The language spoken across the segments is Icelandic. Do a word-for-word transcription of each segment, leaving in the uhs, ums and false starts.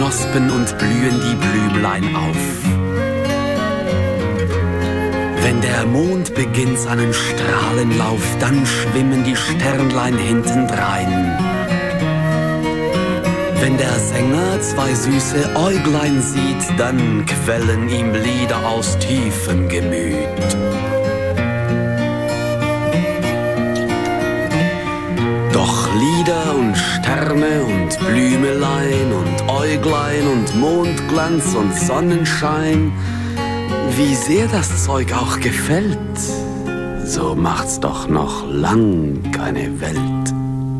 Knospen und blühen die Blümlein auf. Wenn der Mond beginnt seinen Strahlenlauf, dann schwimmen die Sternlein hintendrein. Wenn der Sänger zwei süße Äuglein sieht, dann quellen ihm Lieder aus tiefem Gemüt. Doch Lieder und Sterne und Blümelein und Äuglein und Mondglanz und Sonnenschein, wie sehr das Zeug auch gefällt, so macht's doch noch lang keine Welt.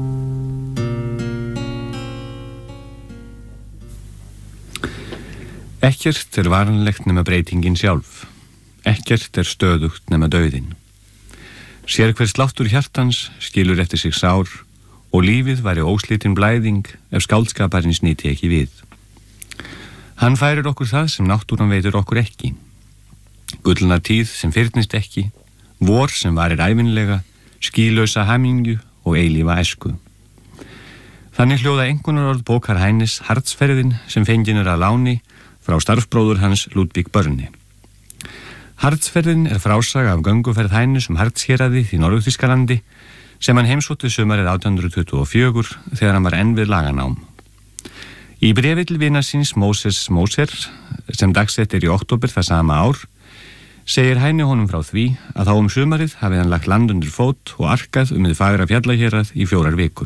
Ekkert er varanlegt nema breytingin sjálf. Ekkert er stöðugt nema dauðinn. Sér hver sláttur hjartans skilur eftir sig sár og lífið væri óslitin blæðing ef skáldskaparins nýti ekki við. Hann færir okkur það sem náttúran veitur okkur ekki. Gullna tíð sem fyrnist ekki, vor sem varir ævinlega, skýlausa hamingju og eilífa æsku. Þannig hljóða einkunnarorð bókar Heines Hardsferðin sem fengin er að láni frá starfsbróður hans Ludvig Börne. Hardsferðin er frásaga af gönguferð Heines um Hardshéraði í Norður-Þýskalandi sem hann heimsótti sumarið átján hundruð tuttugu og fjögur þegar hann var enn við laganám. Í bréfi til vinar síns Moses Moser, sem dagsett er í október það sama ár, segir Heine honum frá því að þá um sumarið hafi hann lagt land undir fót og arkað um hið fagra fjallahérað í fjórar vikur.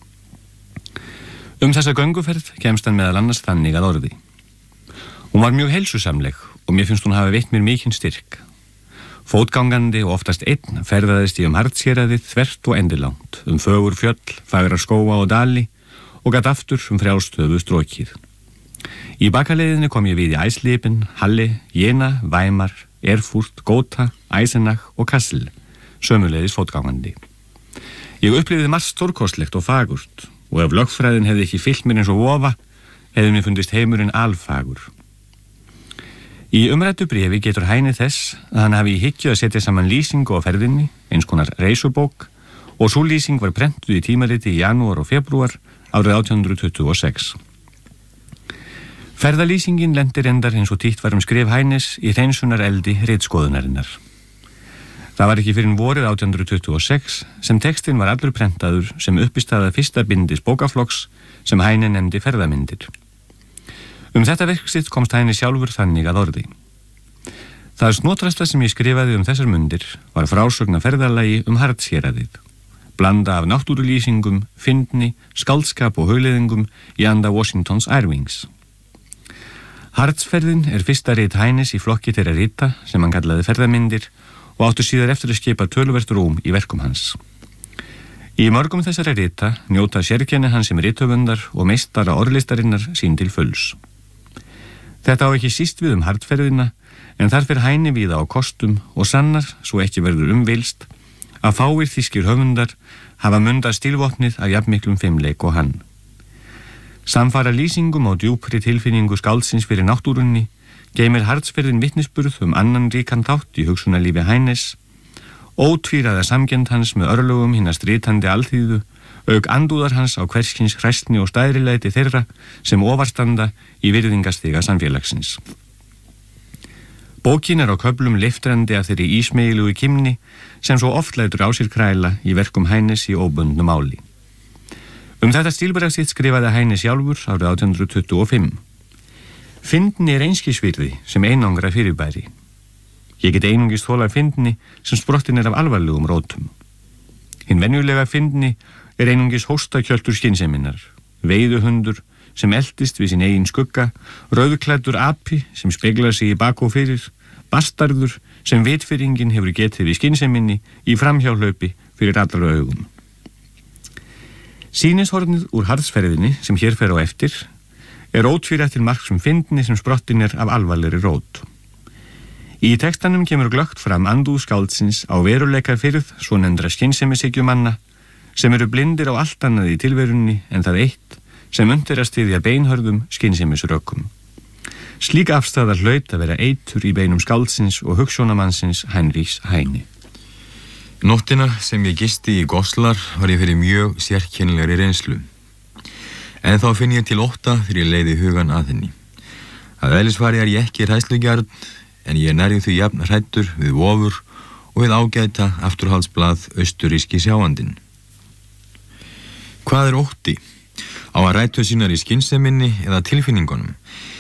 Um þessa gönguferð kemst hann meðal annars þannig að orði. Hún var mjög heilsusamleg og mér finnst hún hafi veitt mér mikinn styrk. Fótgangandi og oftast einn ferðaðist ég um Hardshéraðið þvert og endilangt, um fögur fjöll, fagra skóa og dali og gat aftur um frjálstöfu strókið. Í bakaleiðinni kom ég við í Eisleben, Halle, Jena, Weimar, Erfurt, Gotha, Eisenach og Kassel, sömuleiðis fótgangandi. Ég upplifði margt stórkostlegt og fagurt og ef lögfræðin hefði ekki fyllt mér eins og vofa, hefði mér fundist heimurinn alfagur. Í umræddu bréfi getur Heine þess að hann hafi í hyggju að setja saman lýsingu á ferðinni, eins konar reisubók, og sú lýsing var prentuð í tímariti í janúar og febrúar árið átján hundruð tuttugu og sex. Ferðalýsingin lendir endar eins og títt var um skrif Heines í hreinsunar eldi ritskoðunarinnar. Það var ekki fyrir vorið átján hundruð tuttugu og sex sem textin var allur prentaður sem uppistaða fyrsta bindis bókaflokks sem Heine nefndi ferðamyndir. Um þetta verk sitt komst Heine sjálfur þannig að orði. Það snotrasta sem ég skrifaði um þessar mundir var frásögn af ferðalagi um Hardshéraðið, blanda af náttúrulýsingum, fyndni, skáldskap og hugleiðingum í anda Washingtons Irvings. Hardsferðin er fyrsta rit Heines í flokki þeirra rita sem hann kallaði ferðamyndir og áttu síðar eftir að skipa töluvert rúm í verkum hans. Í mörgum þessara rita njóta sérkenni hans sem rithöfundar og meistara orðlistarinnar sín til fulls. Þetta á ekki síst við um Hardsferðina, en þar fer Heine víða á kostum og sannar, svo ekki verður umvilst, að fáir þýskir höfundar hafa mundað stílvopnið af jafnmiklum fimmleik og hann. Samfara lýsingum og djúpri tilfinningu skáldsins fyrir náttúrunni geymir Hardsferðin vitnisburð um annan ríkan þátt í hugsunarlífi Heines, ótvíraða samkennd hans með örlögum hinna stritandi alþýðu, auk andúðar hans á hverskins hræstni og stæðrilæti þeirra sem ofarstanda í virðingastiga samfélagsins. Bókin er á köflum leiftrandi af þeirri ísmeilugu kimni sem svo oft lætur á sér kræla í verkum Heines í óbundnu máli. Um þetta stílbragð sitt skrifaði Heine sjálfur árið átján hundruð tuttugu og fimm. Fyndni er einskisvirði sem einangra fyrirbæri. Ég get einungis þolað fyndni sem sprottin er af alvarlegum rótum. Hinn venjulega fyndni er einungis hóstakjöltur skynseminnar, veiðuhundur sem eldist við sín eigin skugga, rauðklæddur api sem speglar sig í bak og fyrir, bastardur sem vitfyringin hefur getið við skynseminni í framhjáhlaupi fyrir allra augum. Sýnishornið úr Hardsferðinni sem hér fer á eftir er ótvírætt til marks um fyndni sem sprottin er af alvarlegri rót. Í textanum kemur glöggt fram andúð skáldsins á veruleikafirð svonefndra skynsemishyggjumanna sem eru blindir á allt annað í tilverunni en það eitt sem unnt er að styðja beinhörðum skynsemisrökum. Slík afstaða hlaut að vera eitur í beinum skáldsins og hugsjónamannsins Heinrichs Heine. Nóttina sem ég gisti í Goslar var ég fyrir mjög sérkennilegri reynslu. En þá finn ég til ótta þegar ég leiði hugan að henni. Að eðlisfari er ég ekki hræðslugjarn, en ég er nærri því jafn hræddur við vofur og við ágæta afturhaldsblað austuríski sjáandinn. Hvað er ótti? Á að rætu sínar í skynseminni eða tilfinningunum?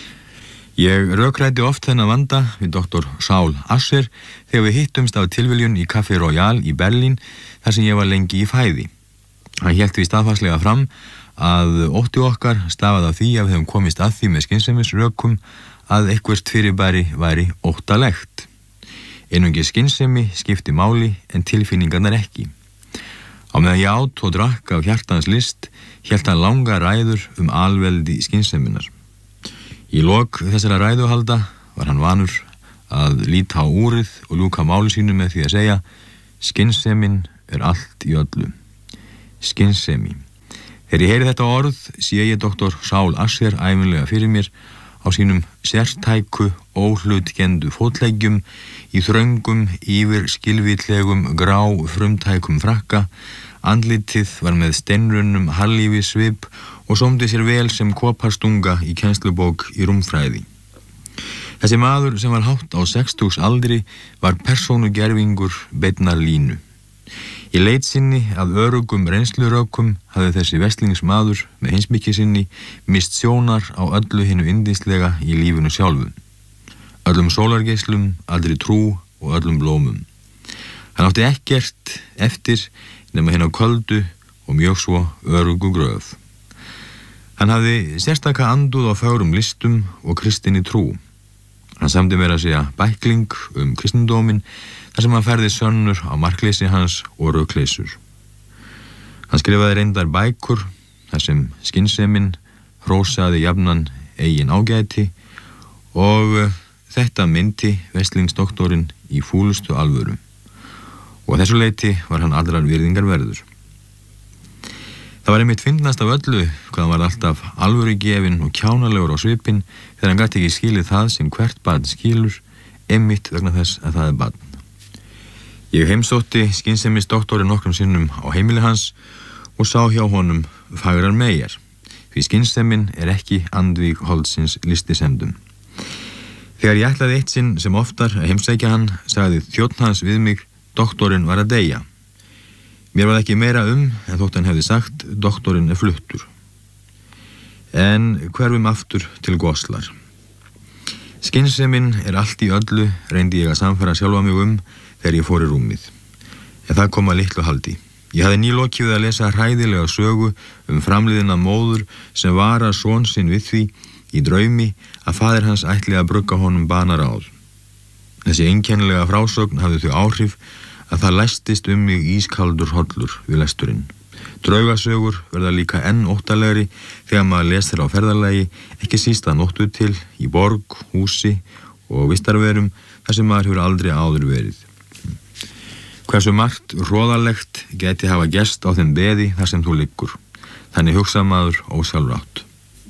Ég rökræddi oft þennan vanda við doktor Saul Asher þegar við hittumst af tilviljun í Café Royal í Berlín þar sem ég var lengi í fæði. Hann hélt því staðfarslega fram að ótti okkar stafaði af því að við hefum komist að því með skynsemisrökum að eitthvert fyrirbæri væri óttalegt. Einungis skynsemi skipti máli en tilfinningarnar ekki. Á meðan ég át og drakk af hjartans list hélt hann langa ræður um alveldi skynseminnar. Í lok þessara ræðuhalda var hann vanur að líta á úrið og ljúka máli sínu með því að segja: skynsemin er allt í öllu. Skynsemi. Þegar ég heyri þetta orð sé ég doktor Saul Asher ævinlega fyrir mér á sínum sértæku, óhlutkendu fótleggjum í þröngum, yfir skilvitlegum, grá frumtækum frakka. Andlitið var með steinrunnum harðlífi svip og sómdi sér vel sem koparstunga í kennslubók í rúmfræði. Þessi maður sem var hátt á sextugs aldri var persónugervingur beinnar línu. Í leit sinni að örugum reynslurökum hafði þessi vestlingsmaður með heimsmykki sinni mist sjónar á öllu hinu yndislega í lífinu sjálfu. Öllum sólargeislum, allri trú og öllum blómum. Hann átti ekkert eftir nema hinn á köldu og mjög svo örugu gröf. Hann hafði sérstaka andúð á fögrum listum og kristinni trú. Hann samdi meira að segja bækling um kristindómin þar sem hann færði sönnur á markleysi hans og rökleysur. Hann skrifaði reyndar bækur þar sem skynsemin hrósaði jafnan eigin ágæti og þetta myndi vestlingsdoktorinn í fúlustu alvöru. Og að þessu leyti var hann allrar virðingar verður. Það var einmitt fyndnast af öllu hvað hann var alltaf alvöru gefinn og kjánalegur á svipinn þegar hann gæti ekki skilið það sem hvert barn skilur, einmitt vegna þess að það er barn. Ég heimsótti skynsemisdoktorinn nokkrum sinnum á heimili hans og sá hjá honum fagrar meyjar, því skynsemin er ekki andvíg holdsins listisemdum. Þegar ég ætlaði eitt sinn sem oftar að heimsækja hann, sagði þjónn hans við mig: doktorinn var að deyja. Mér var ekki meira um en þótt hann hefði sagt: doktorinn er fluttur. En hverfum aftur til Goslar. Skynsemin er allt í öllu, reyndi ég að samfæra sjálfa mig um þegar ég fór í rúmið. En það kom að litlu haldi. Ég hafði nýlokið við að lesa hræðilega sögu um framliðina móður sem varar son sinn við því í draumi að faðir hans ætli að brugga honum banaráð. Þessi einkennilega frásögn hafði þau áhrif að það læstist um mig ískaldur hollur við lesturinn. Draugasögur verða líka enn óttalegri þegar maður les þeirra á ferðalagi, ekki síst að nóttu til, í borg, húsi og vistarverum þar sem maður hefur aldrei áður verið. Hversu margt hroðalegt geti hafa gerst á þeim beði þar sem þú liggur. Þannig hugsa maður ósjálfrátt.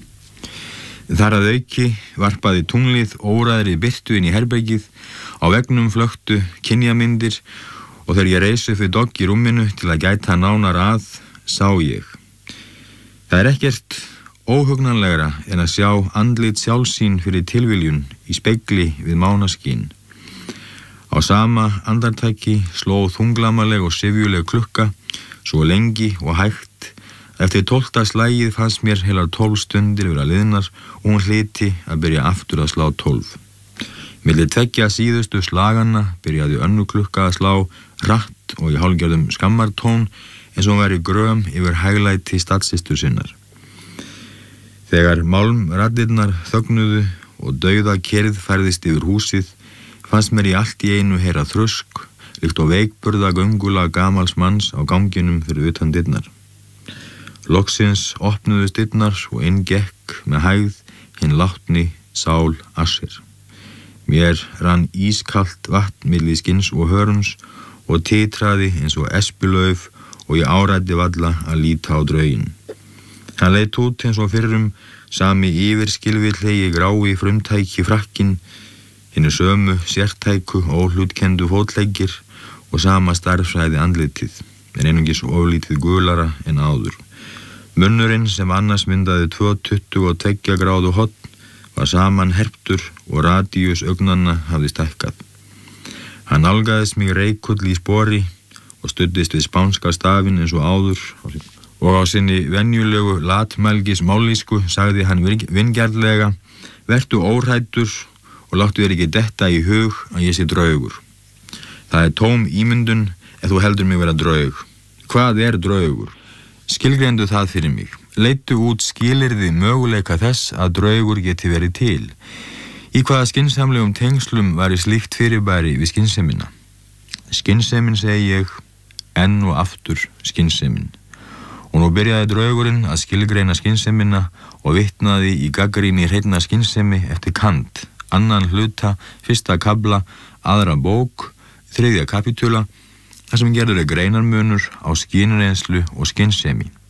Þar að auki varpaði tunglið óræðri birtu inn í herbergið, á veggnum flöktu kynjamyndir og þegar ég reis upp við dogg í rúminu til að gæta nánar að, sá ég. Það er ekkert óhugnanlegra en að sjá andlit sjálfsín fyrir tilviljun í spegli við mánaskín. Á sama andartaki sló þunglamaleg og syfjuleg klukka, svo lengi og hægt. Eftir tólfta slagið fannst mér heilar tólf stundir vera liðnar og hún hlyti að byrja aftur að slá tólf. Milli tveggja síðustu slagana byrjaði önnur klukka að slá hratt og í hálfgerðum skammartón eins og hún væri gröm yfir hæglæti stadssystur sinnar. Þegar málmraddirnar þögnuðu og dauða kyrrð færðist yfir húsið, fannst mér í allt í einu heyra þrusk, líkt og veikburða göngula gamals manns á ganginum fyrir utan dyrnar. Loksins opnuðust dyrnar og inn gekk með hægð hinn látni Saul Asher. Mér rann ískalt vatn milli skins og hörums og titraði eins og espilauf og ég áræddi varla að líta á drauginn. Hann leit út eins og fyrrum, sami yfirskilvillegi grái frumtæki frakkinn, hinni sömu sértæku óhlutkendu fótleggir og sama starfsræði andlitið, en einungis oflítið gulara en áður. Munnurinn sem annars myndaði tvö tuttugu og tveggja gráðu horn var saman herptur og radíus augnanna hafði stækkað. Hann nálgaðist mig reikull í spori og studdist við spánska stafinn eins og áður og á sinni venjulegu latmælgis mállísku sagði hann vingjarnlega: vertu óhræddur og láttu þér ekki detta í hug að ég sé draugur. Það er tóm ímyndun ef þú heldur mig vera draug. Hvað er draugur? Skilgreindu það fyrir mig. Leittu út skilyrði möguleika þess að draugur geti verið til. Í hvaða skynsamlegum tengslum var í slíkt fyrirbæri við skynsemina? Skynsemin, segi ég, enn og aftur skynsemin. Og nú byrjaði draugurinn að skilgreina skynsemina og vitnaði í gagnrýni hreinna skynsemi eftir Kant, annan hluta, fyrsta kafla, aðra bók, þriðja kapítula, þar sem gerður er greinarmunur á skynreynslu og skynsemi.